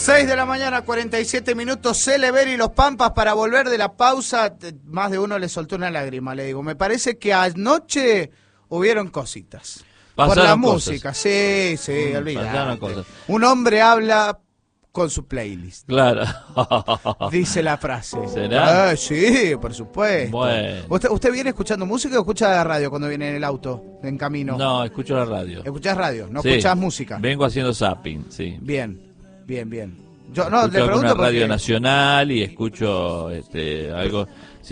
6 de la mañana, 47 minutos, Celeber y los Pampas para volver de la pausa. Más de uno le soltó una lágrima, le digo. Me parece que anoche hubieron cositas. Pasaron por la cosas. música, sí, olvídate. Pasaron cosas. Un hombre habla con su playlist. Claro. Dice la frase. ¿Será? Sí, por supuesto. Bueno. ¿Usted viene escuchando música o escucha radio cuando viene en el auto, en camino? No, escucho la radio. ¿Escuchás radio? ¿No Sí. escuchás música? Vengo haciendo zapping, sí. Bien. Yo no Escucho le pregunto alguna radio porque... nacional y escucho algo.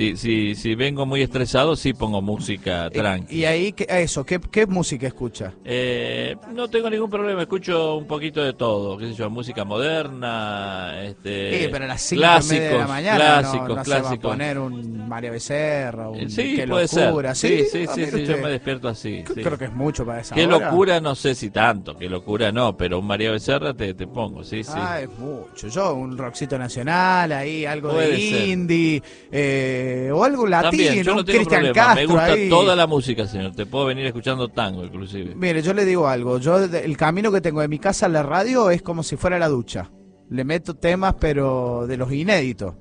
Si vengo muy estresado, sí pongo música tranqui. ¿Y ahí qué música escucha? No tengo ningún problema, escucho un poquito de todo, qué sé yo, música moderna, pero a las 5 clásicos, de la mañana clásicos. se va a poner un María Becerra, un Sí, Qué puede locura. ser. Sí, Sí, yo me despierto así. Sí. Creo que es mucho para esa Qué hora. locura, no sé si tanto, qué locura no, pero un María Becerra te pongo, sí. Ah, es mucho. Yo un rockcito nacional, ahí algo Puede de ser. indie, o algo latino, También, yo no un tengo Cristian problema, Castro me gusta ahí. toda la música, señor, te puedo venir escuchando tango inclusive. Mire, yo le digo algo, el camino que tengo de mi casa a la radio es como si fuera la ducha. Le meto temas, pero de los inéditos.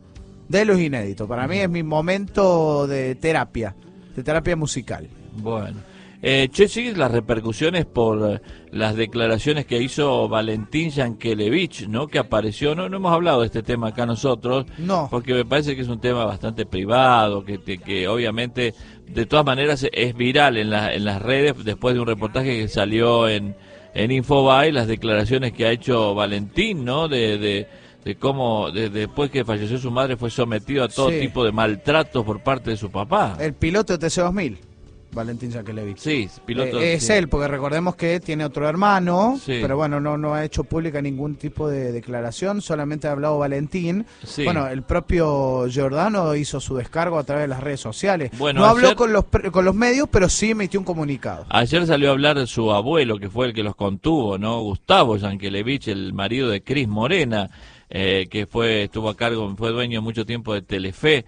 Para mí es mi momento de terapia musical. Bueno, ¿sigues las repercusiones por las declaraciones que hizo Valentín Yankelevich, ¿no? Que apareció, no hemos hablado de este tema acá nosotros, No. porque me parece que es un tema bastante privado, que obviamente de todas maneras es viral en las redes después de un reportaje que salió en Infobae, las declaraciones que ha hecho Valentín, ¿no? De cómo después que falleció su madre fue sometido a todo tipo de maltratos por parte de su papá. El piloto de TC-2000, Valentín Yankelevich. Sí, piloto. Es sí. él, porque recordemos que tiene otro hermano, Sí. pero bueno, no ha hecho pública ningún tipo de declaración, solamente ha hablado Valentín. Sí. Bueno, el propio Giordano hizo su descargo a través de las redes sociales. Bueno, no habló ayer- con los medios, pero sí emitió un comunicado. Ayer salió a hablar de su abuelo, que fue el que los contuvo, ¿no? Gustavo Yankelevich, el marido de Cris Morena, que estuvo a cargo, fue dueño mucho tiempo de Telefe.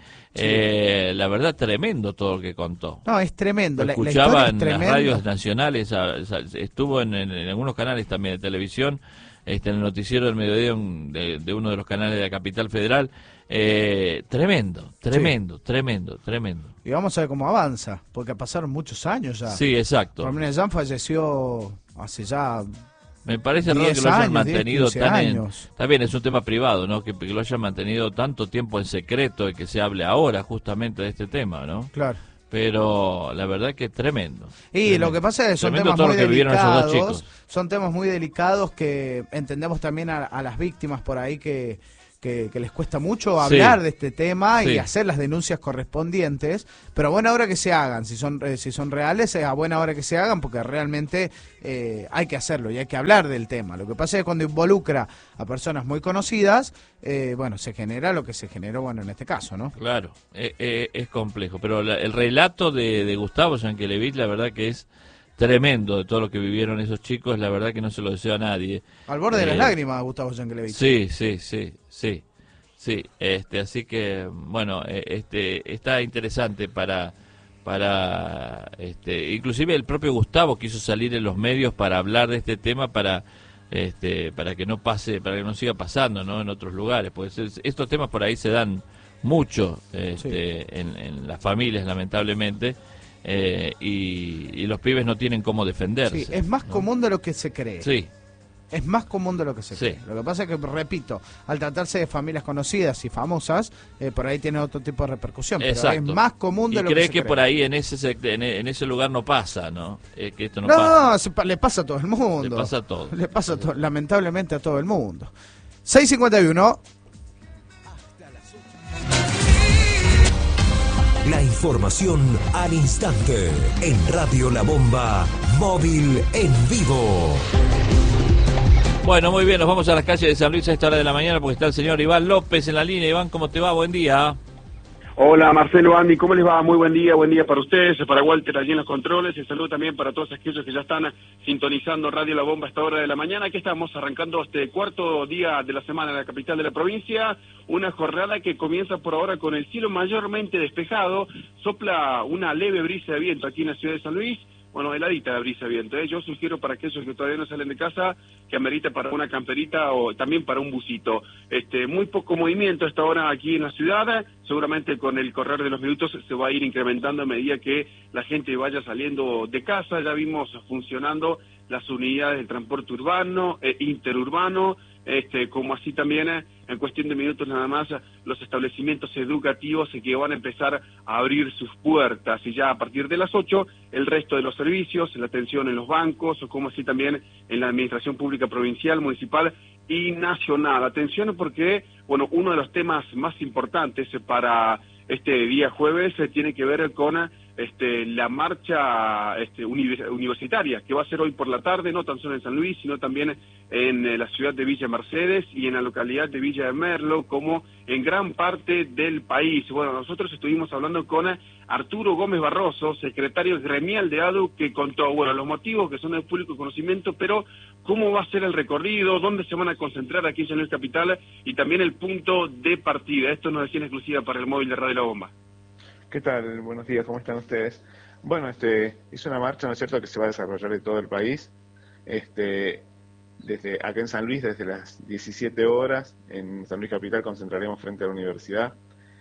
La verdad, tremendo todo lo que contó. No, es tremendo. Lo La escuchaba historia es en las tremenda. radios nacionales, estuvo en algunos canales también de televisión, en el noticiero del mediodía de uno de los canales de la Capital Federal. Tremendo. Y vamos a ver cómo avanza, porque pasaron muchos años ya. Sí, exacto. Romina Yan falleció hace ya... Me parece raro 10 que lo hayan años, mantenido 10, 15 tan años. Está bien, es un tema privado, ¿no? Que lo hayan mantenido tanto tiempo en secreto y que se hable ahora justamente de este tema, ¿no? Claro. Pero la verdad que es tremendo. Y Tremendo. lo que pasa es que son Tremendo temas todo muy lo que vivieron esos dos delicados, chicos. son temas muy delicados que entendemos también a las víctimas por ahí que les cuesta mucho hablar de este tema y hacer las denuncias correspondientes, pero a buena hora que se hagan, si son reales, es a buena hora que se hagan porque realmente hay que hacerlo y hay que hablar del tema. Lo que pasa es que cuando involucra a personas muy conocidas, bueno, se genera lo que se generó, bueno, en este caso, ¿no? Claro, es complejo, pero el relato de Gustavo Yankelevich, la verdad que es tremendo de todo lo que vivieron esos chicos, la verdad que no se lo deseo a nadie. Al borde de las lágrimas, Gustavo Yankelevich. Sí. Así que, bueno, está interesante para inclusive el propio Gustavo quiso salir en los medios para hablar de este tema para que no pase, para que no siga pasando, ¿no? En otros lugares, pues estos temas por ahí se dan mucho en las familias, lamentablemente. Y los pibes no tienen cómo defenderse. Sí, es más común de lo que se cree. Sí. Es más común de lo que se cree. Lo que pasa es que, repito, al tratarse de familias conocidas y famosas, por ahí tiene otro tipo de repercusión. Exacto. Pero es más común de lo que se cree. Y cree que por ahí en ese lugar no pasa, ¿no? Que esto no pasa. No, le pasa a todo el mundo. Le pasa a todo. Le pasa lamentablemente a todo el mundo. 6:51. La información al instante en Radio La Bomba Móvil en vivo. Bueno, muy bien, nos vamos a las calles de San Luis a esta hora de la mañana porque está el señor Iván López en la línea. Iván, ¿cómo te va? Buen día. Hola Marcelo, Andy, ¿cómo les va? Muy buen día para ustedes, para Walter allí en los controles y saludo también para todos aquellos que ya están sintonizando Radio La Bomba a esta hora de la mañana. Aquí estamos arrancando este cuarto día de la semana en la capital de la provincia, una jornada que comienza por ahora con el cielo mayormente despejado, sopla una leve brisa de viento aquí en la ciudad de San Luis, bueno, heladita la brisa viento. Yo sugiero para aquellos que todavía no salen de casa, que amerita para una camperita o también para un busito. Muy poco movimiento a esta hora aquí en la ciudad, seguramente con el correr de los minutos se va a ir incrementando a medida que la gente vaya saliendo de casa. Ya vimos funcionando las unidades de transporte urbano, interurbano, como así también en cuestión de minutos nada más los establecimientos educativos que van a empezar a abrir sus puertas, y ya a partir de las 8 el resto de los servicios, la atención en los bancos, o como así también en la administración pública provincial, municipal y nacional. Atención porque, bueno, uno de los temas más importantes para este día jueves tiene que ver con la marcha universitaria, que va a ser hoy por la tarde, no tan solo en San Luis, sino también en la ciudad de Villa Mercedes y en la localidad de Villa de Merlo, como en gran parte del país. Bueno, nosotros estuvimos hablando con Arturo Gómez Barroso, secretario gremial de ADU, que contó, bueno, los motivos que son de público conocimiento, pero cómo va a ser el recorrido, dónde se van a concentrar aquí en San Luis Capital y también el punto de partida. Esto nos decía en exclusiva para el móvil de Radio La Bomba. ¿Qué tal? Buenos días, ¿cómo están ustedes? Bueno, es una marcha, ¿no es cierto?, que se va a desarrollar en todo el país. Desde acá en San Luis, desde las 17 horas, en San Luis Capital concentraremos frente a la universidad.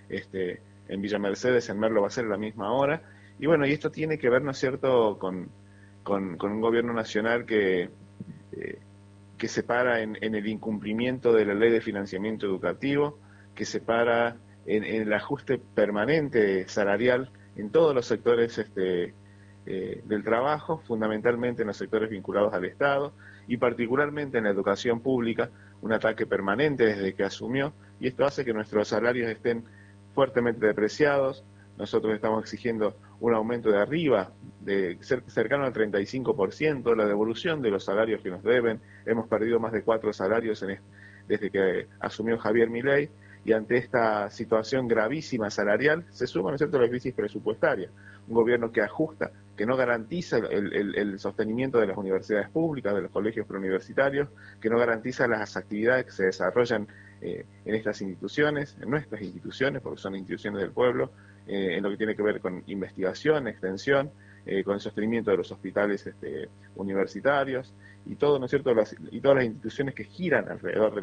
En Villa Mercedes, en Merlo va a ser a la misma hora. Y bueno, y esto tiene que ver, ¿no es cierto?, con un gobierno nacional que se para en el incumplimiento de la ley de financiamiento educativo, que se para en el ajuste permanente salarial en todos los sectores del trabajo, fundamentalmente en los sectores vinculados al Estado y particularmente en la educación pública, un ataque permanente desde que asumió, y esto hace que nuestros salarios estén fuertemente depreciados. Nosotros estamos exigiendo un aumento de arriba, de cercano al 35%, la devolución de los salarios que nos deben. Hemos perdido más de 4 salarios desde que asumió Javier Milei. Y ante esta situación gravísima salarial, se suma, ¿no es cierto?, la crisis presupuestaria. Un gobierno que ajusta, que no garantiza el sostenimiento de las universidades públicas, de los colegios preuniversitarios, que no garantiza las actividades que se desarrollan en estas instituciones, en nuestras instituciones, porque son instituciones del pueblo, en lo que tiene que ver con investigación, extensión, con el sostenimiento de los hospitales universitarios, y todo, ¿no es cierto?, y todas las instituciones que giran alrededor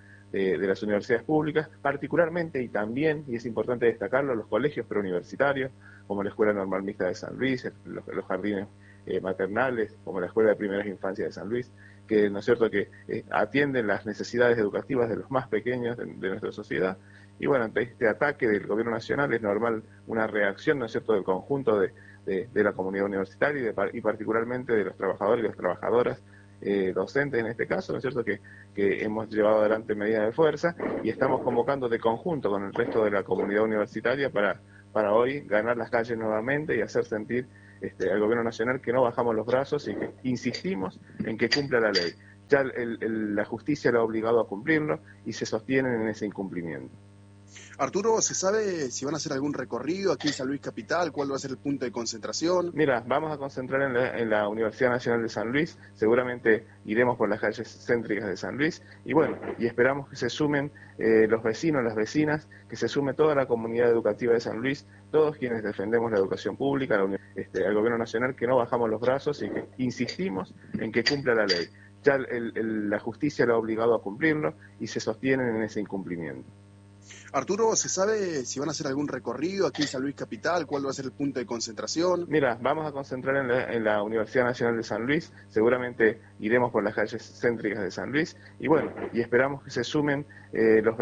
de las universidades públicas, particularmente y también, y es importante destacarlo, los colegios preuniversitarios, como la Escuela Normal Mixta de San Luis, los jardines maternales, como la Escuela de Primeras Infancias de San Luis, que, ¿no es cierto?, que atienden las necesidades educativas de los más pequeños de nuestra sociedad. Y bueno, ante este ataque del gobierno nacional es normal una reacción, ¿no es cierto?, del conjunto de la comunidad universitaria y particularmente de los trabajadores y las trabajadoras, docentes en este caso, ¿no es cierto?, que hemos llevado adelante medidas de fuerza y estamos convocando de conjunto con el resto de la comunidad universitaria para hoy ganar las calles nuevamente y hacer sentir al gobierno nacional que no bajamos los brazos y que insistimos en que cumpla la ley. Ya la justicia lo ha obligado a cumplirlo y se sostienen en ese incumplimiento. Arturo, ¿se sabe si van a hacer algún recorrido aquí en San Luis Capital? ¿Cuál va a ser el punto de concentración? Mira, vamos a concentrar en la Universidad Nacional de San Luis, seguramente iremos por las calles céntricas de San Luis, y bueno, y esperamos que se sumen los vecinos, las vecinas, que se sume toda la comunidad educativa de San Luis, todos quienes defendemos la educación pública, al gobierno nacional, que no bajamos los brazos y que insistimos en que cumpla la ley. Ya la justicia lo ha obligado a cumplirlo y se sostienen en ese incumplimiento. Arturo, ¿se sabe si van a hacer algún recorrido aquí en San Luis Capital? ¿Cuál va a ser el punto de concentración? Mira, vamos a concentrar en la Universidad Nacional de San Luis, seguramente iremos por las calles céntricas de San Luis, y bueno, y esperamos que se sumen los